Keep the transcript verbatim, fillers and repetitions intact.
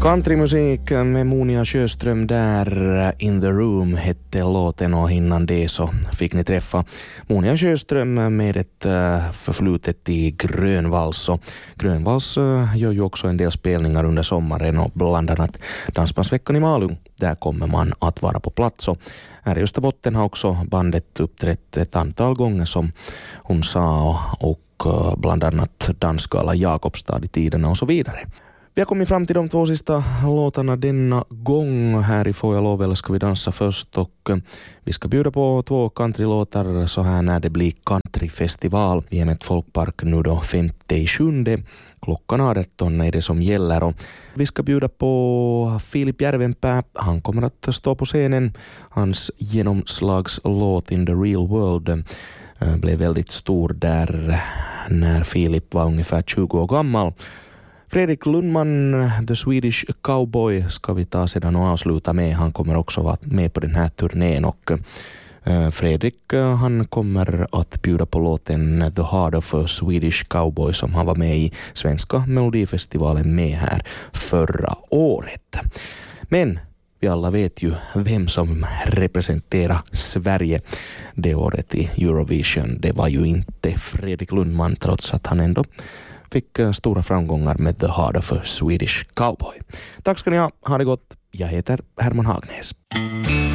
Countrymusik med Monia Sjöström där, In the Room hette låten, och innan det så fick ni träffa Monia Sjöström med ett förflutet i Grönvals. Och Grönvals gör ju också en del spelningar under sommaren, och bland annat Dansbandsveckan i Malung, där kommer man att vara på plats. Och här i Österbotten har också bandet uppträtt ett antal gånger som hon sa, och bland annat Dansgala Jakobstad i tiderna och så vidare. Vi har kommit fram till de två sista låtarna denna gång. Här i Får jag lov eller ska vi dansa först, och vi ska bjuda på två countrylåtar så här när det blir countryfestival i Hemmet Folkpark nu då femte sjunde. Klockan arton är det som gäller, och vi ska bjuda på Filip Järvenpää. Han kommer att stå på scenen. Hans genomslagslåt In the Real World blev väldigt stor där när Filip var ungefär tjugo år gammal. Fredrik Lundman, The Swedish Cowboy, ska vi ta sedan och avsluta med. Han kommer också vara med på den här turnén, och uh, Fredrik uh, han kommer att bjuda på låten The Heart of a Swedish Cowboy som han var med i Svenska Melodifestivalen med här förra året. Men vi alla vet ju vem som representerar Sverige det året i Eurovision. Det var ju inte Fredrik Lundman, trots att han ändå fick stora framgångar med The Heart of a Swedish Cowboy. Tack ska ni ha, ha det gott. Jag heter Herman Hagnäs.